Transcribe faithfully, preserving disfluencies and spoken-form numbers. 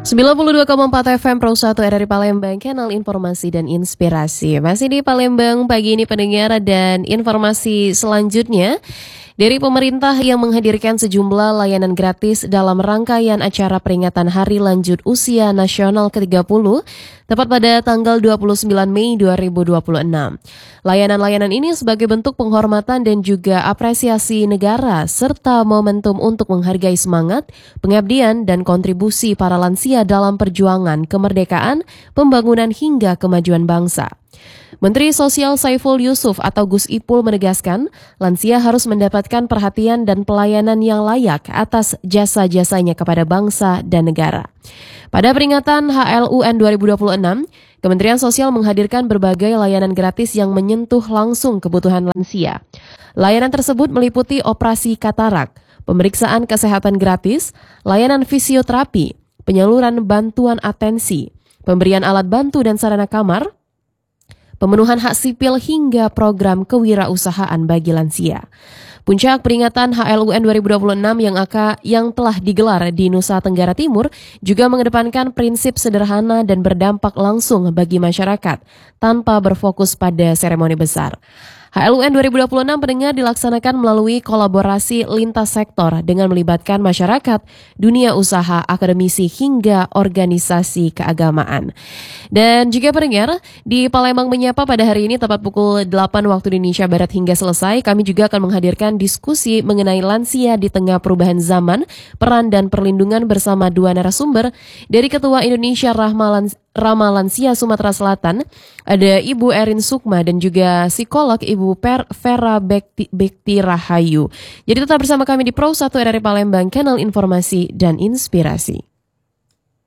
sembilan puluh dua koma empat F M Pro satu R R I Palembang, kanal informasi dan inspirasi. Masih di Palembang pagi ini pendengar, dan informasi selanjutnya dari pemerintah yang menghadirkan sejumlah layanan gratis dalam rangkaian acara peringatan Hari Lanjut Usia Nasional ke tiga puluh, tepat pada tanggal dua puluh sembilan Mei dua ribu dua puluh enam. Layanan-layanan ini sebagai bentuk penghormatan dan juga apresiasi negara, serta momentum untuk menghargai semangat, pengabdian, dan kontribusi para lansia dalam perjuangan kemerdekaan, pembangunan hingga kemajuan bangsa. Menteri Sosial Saiful Yusuf atau Gus Ipul menegaskan, lansia harus mendapatkan perhatian dan pelayanan yang layak atas jasa-jasanya kepada bangsa dan negara. Pada peringatan H L U N dua ribu dua puluh enam, Kementerian Sosial menghadirkan berbagai layanan gratis yang menyentuh langsung kebutuhan lansia. Layanan tersebut meliputi operasi katarak, pemeriksaan kesehatan gratis, layanan fisioterapi, penyaluran bantuan atensi, pemberian alat bantu dan sarana kamar, pemenuhan hak sipil hingga program kewirausahaan bagi lansia. Puncak peringatan H L U N dua ribu dua puluh enam yang, aka, yang telah digelar di Nusa Tenggara Timur juga mengedepankan prinsip sederhana dan berdampak langsung bagi masyarakat tanpa berfokus pada seremoni besar. H L U N dua ribu dua puluh enam pendengar dilaksanakan melalui kolaborasi lintas sektor dengan melibatkan masyarakat, dunia usaha, akademisi, hingga organisasi keagamaan. Dan juga pendengar, di Palembang Menyapa pada hari ini tepat pukul delapan waktu Indonesia Barat hingga selesai, kami juga akan menghadirkan diskusi mengenai lansia di tengah perubahan zaman, peran dan perlindungan bersama dua narasumber dari Ketua Indonesia Rahma Rama Lansia Sumatera Selatan, ada Ibu Erin Sukma dan juga psikolog Ibu Per Vera Bekti, Bekti Rahayu. Jadi tetap bersama kami di Pro satu R R I Palembang, kanal informasi dan inspirasi.